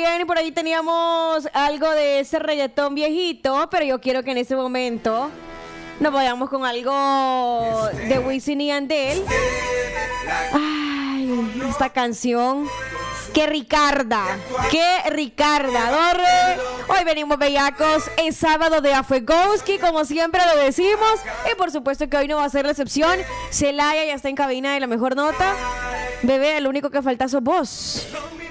bien, por ahí teníamos algo de ese reggaetón viejito, pero yo quiero que en ese momento nos vayamos con algo de Wisin y Yandel. Ay, esta canción. ¡Qué Ricarda! Hoy venimos bellacos, es sábado de Afegowski, como siempre lo decimos. Y por supuesto que hoy no va a ser la excepción. Celaya ya está en cabina de La Mejor Nota. Bebé, el único que falta sos vos.